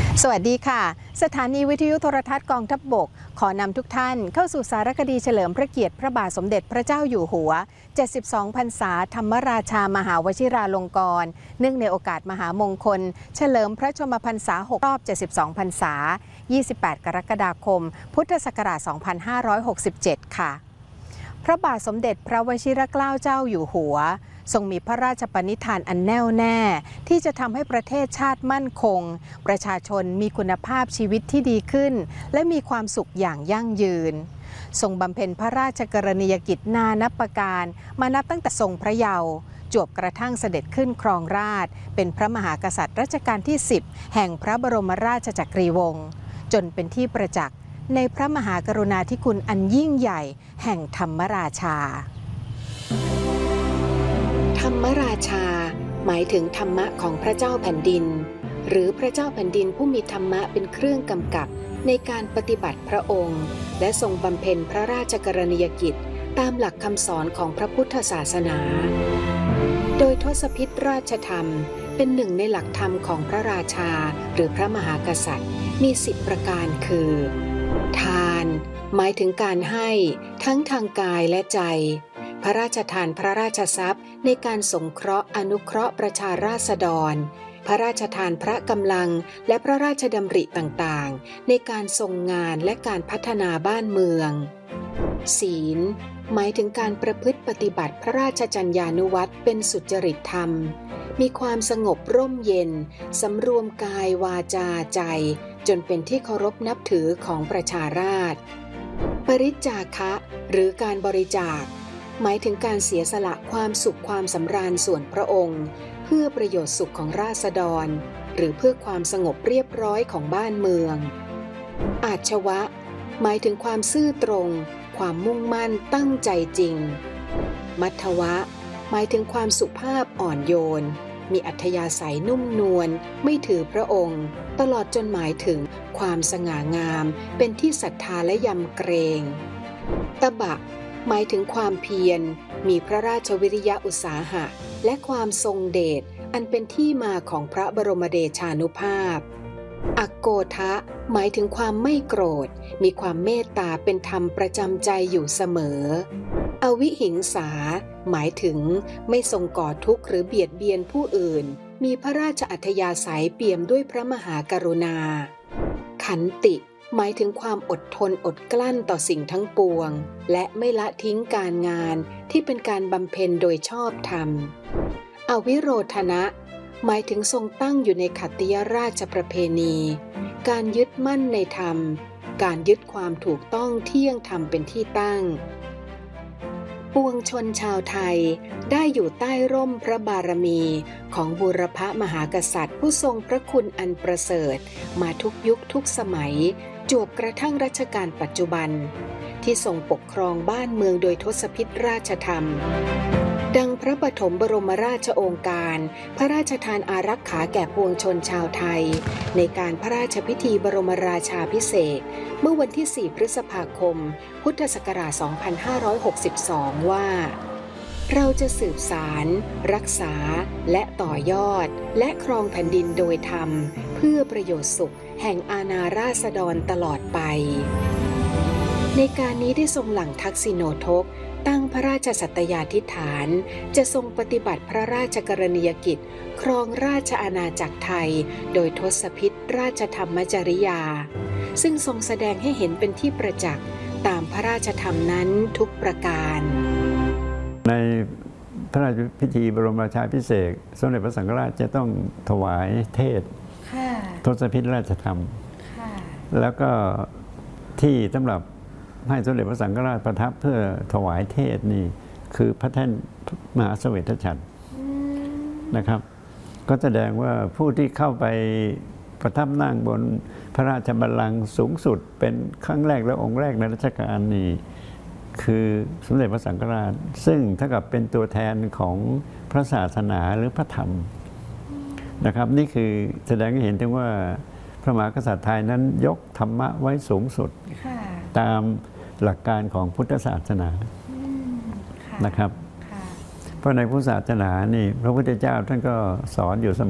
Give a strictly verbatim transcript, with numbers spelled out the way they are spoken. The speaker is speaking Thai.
สวัสดีค่ะสถานีวิทยุโทรทัศน์กองทัพบกขอนำทุกท่านเข้าสู่สารคดีเฉลิมพระเกียรติพระบาทสมเด็จพระเจ้าอยู่หัวเจ็ดสิบสองพรรษาธรรมราชามหาวชิราลงกรณ์เนื่องในโอกาสมหามงคลเฉลิมพระชนมพรรษาหกรอบเจ็ดสิบสองพรรษายี่สิบแปดกรกฎาคมพุทธศักราชสองพันห้าร้อยหกสิบเจ็ดค่ะพระบาทสมเด็จพระวชิรเกล้าเจ้าอยู่หัวทรงมีพระราชปณิธานอันแน่วแน่ที่จะทำให้ประเทศชาติมั่นคงประชาชนมีคุณภาพชีวิตที่ดีขึ้นและมีความสุขอย่างยั่งยืนทรงบำเพ็ญพระราชกรณียกิจนานับประการมานับตั้งแต่ทรงพระเยาว์จวบกระทั่งเสด็จขึ้นครองราชย์เป็นพระมหากษัตริย์รัชกาลที่สิบแห่งพระบรมราชจักรีวงศ์จนเป็นที่ประจักษ์ในพระมหากรุณาธิคุณอันยิ่งใหญ่แห่งธรรมราชาธรรมราชาหมายถึงธรรมะของพระเจ้าแผ่นดินหรือพระเจ้าแผ่นดินผู้มีธรรมะเป็นเครื่องกำกับในการปฏิบัติพระองค์และทรงบำเพ็ญพระราชกรณียกิจตามหลักคำสอนของพระพุทธศาสนาโดยทศพิธราชธรรมเป็นหนึ่งในหลักธรรมของพระราชาหรือพระมหากษัตริย์มีสิบประการคือทานหมายถึงการให้ทั้งทางกายและใจพระราชทานพระราชทรัพย์ในการสงเคราะห์อนุเคราะห์ประชาราษฎรพระราชทานพระกำลังและพระราชดำริต่างๆในการทรงงานและการพัฒนาบ้านเมืองศีลหมายถึงการประพฤติปฏิบัติพระราชจรรยานุวัตรเป็นสุจริตธรรมมีความสงบร่มเย็นสำรวมกายวาจาใจจนเป็นที่เคารพนับถือของประชาราษฎร์ปริจจาคะหรือการบริจาคหมายถึงการเสียสละความสุขความสำราญส่วนพระองค์เพื่อประโยชน์สุขของราษฎรหรือเพื่อความสงบเรียบร้อยของบ้านเมืองอาชวะหมายถึงความซื่อตรงความมุ่งมั่นตั้งใจจริงมัทวะหมายถึงความสุภาพอ่อนโยนมีอัธยาศัยนุ่มนวลไม่ถือพระองค์ตลอดจนหมายถึงความสง่างามเป็นที่ศรัทธาและยำเกรงตบะหมายถึงความเพียรมีพระราชวิริยะอุตสาหะและความทรงเดชอันเป็นที่มาของพระบรมเดชานุภาพอโกทะหมายถึงความไม่โกรธมีความเมตตาเป็นธรรมประจำใจอยู่เสมออวิหิงสาหมายถึงไม่ทรงก่อทุกข์หรือเบียดเบียนผู้อื่นมีพระราชอัธยาศัยเปี่ยมด้วยพระมหากรุณาขันติหมายถึงความอดทนอดกลั้นต่อสิ่งทั้งปวงและไม่ละทิ้งการงานที่เป็นการบำเพ็ญโดยชอบธรรมอวิโรธนะหมายถึงทรงตั้งอยู่ในขัตติยราชประเพณีการยึดมั่นในธรรมการยึดความถูกต้องเที่ยงธรรมเป็นที่ตั้งปวงชนชาวไทยได้อยู่ใต้ร่มพระบารมีของบูรพมหากษัตริย์ผู้ทรงพระคุณอันประเสริฐมาทุกยุคทุกสมัยจวบกระทั่งรัชกาลปัจจุบันที่ทรงปกครองบ้านเมืองโดยทศพิธราชธรรมดังพระปฐมบรมราชโองการพระราชทานอารักขาแก่ปวงชนชาวไทยในการพระราชพิธีบรมราชาภิเษกเมื่อวันที่สี่พฤษภาคมพุทธศักราชสองพันห้าร้อยหกสิบสองว่าเราจะสืบสารรักษาและต่อยอดและครองแผ่นดินโดยธรรมเพื่อประโยชน์สุขแห่งอาณาราษฎรตลอดไปในการนี้ได้ทรงหลั่งทักษิโนทกตั้งพระราชสัตยาธิษฐานจะทรงปฏิบัติพระราชกรณียกิจครองราชอาณาจักรไทยโดยทศพิธราชธรรมจริยาซึ่งทรงแสดงให้เห็นเป็นที่ประจักษ์ตามพระราชธรรมนั้นทุกประการในพระราชพิธีบรมราชาภิเษกสมเด็จพระสังฆราชจะต้องถวายเทศทศพิธราชธรรมแล้วก็ที่สำหรับให้สมเด็จพระสังฆราชประทับเพื่อถวายเทศนี่คือพระแท่นมหาเสวตฉัตรนะครับก็แสดงว่าผู้ที่เข้าไปประทับนั่งบนพระราชบัลลังก์สูงสุดเป็นครั้งแรกและองค์แรกในรัชกาลนี้คือสมเด็จพระสังฆราชซึ่งเท่ากับเป็นตัวแทนของพระศาสนาหรือพระธรรมนะครับนี่คือแสดงให้เห็นถึงว่าพระมหากษัตริย์ไทยนั้นยกธรรมะไว้สูงสุดตามหลักการของพุทธศาสนานะครับเพราะในพุทธศาสนานี่พระพุทธเจ้าท่านก็สอนอยู่เสมอ